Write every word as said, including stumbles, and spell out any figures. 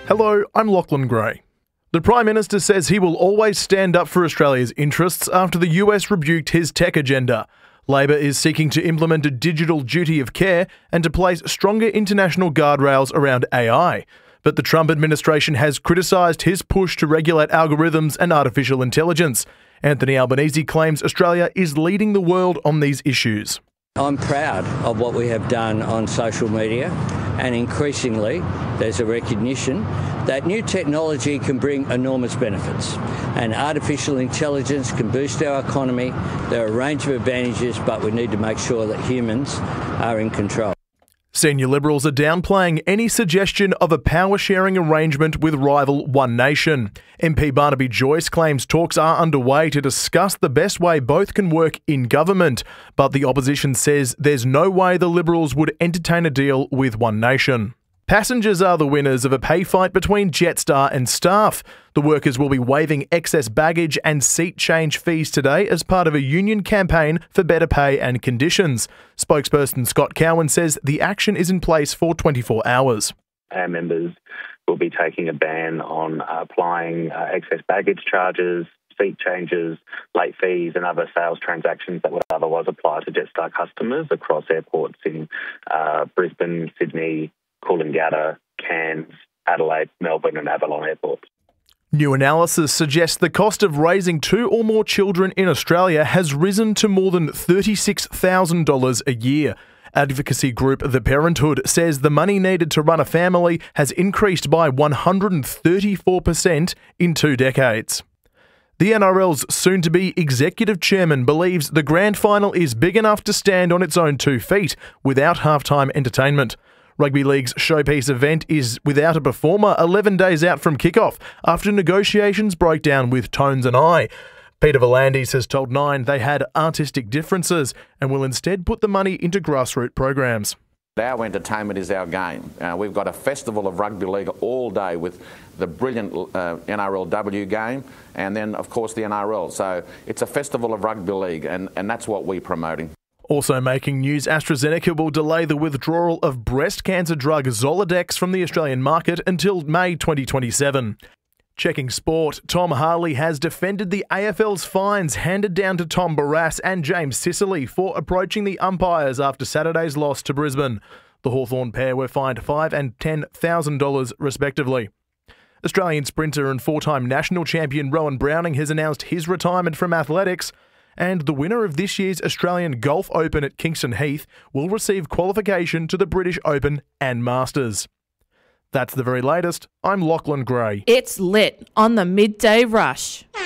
Hello, I'm Lachlan Gray. The Prime Minister says he will always stand up for Australia's interests after the U S rebuked his tech agenda. Labor is seeking to implement a digital duty of care and to place stronger international guardrails around A I. But the Trump administration has criticised his push to regulate algorithms and artificial intelligence. Anthony Albanese claims Australia is leading the world on these issues. I'm proud of what we have done on social media, and increasingly there's a recognition that new technology can bring enormous benefits, and artificial intelligence can boost our economy. There are a range of advantages, but we need to make sure that humans are in control. Senior Liberals are downplaying any suggestion of a power-sharing arrangement with rival One Nation. M P Barnaby Joyce claims talks are underway to discuss the best way both can work in government, but the opposition says there's no way the Liberals would entertain a deal with One Nation. Passengers are the winners of a pay fight between Jetstar and staff. The workers will be waiving excess baggage and seat change fees today as part of a union campaign for better pay and conditions. Spokesperson Scott Cowan says the action is in place for twenty-four hours. Our members will be taking a ban on uh, applying uh, excess baggage charges, seat changes, late fees and other sales transactions that would otherwise apply to Jetstar customers across airports in uh, Brisbane, Sydney, Coolangatta, Cairns, Adelaide, Melbourne and Avalon airports. New analysis suggests the cost of raising two or more children in Australia has risen to more than thirty-six thousand dollars a year. Advocacy group The Parenthood says the money needed to run a family has increased by one hundred thirty-four percent in two decades. The N R L's soon-to-be executive chairman believes the grand final is big enough to stand on its own two feet without halftime entertainment. Rugby League's showpiece event is without a performer eleven days out from kickoff after negotiations broke down with Tones and I. Peter V'landys has told Nine they had artistic differences and will instead put the money into grassroots programs. Our entertainment is our game. Uh, we've got a festival of rugby league all day with the brilliant uh, N R L W game and then, of course, the N R L. So it's a festival of rugby league and, and that's what we're promoting. Also making news, AstraZeneca will delay the withdrawal of breast cancer drug Zoladex from the Australian market until May twenty twenty-seven. Checking sport, Tom Harley has defended the A F L's fines handed down to Tom Barrass and James Sicily for approaching the umpires after Saturday's loss to Brisbane. The Hawthorn pair were fined five thousand dollars and ten thousand dollars respectively. Australian sprinter and four-time national champion Rowan Browning has announced his retirement from athletics. And the winner of this year's Australian Golf Open at Kingston Heath will receive qualification to the British Open and Masters. That's the very latest. I'm Lachlan Gray. It's lit on the Midday Rush.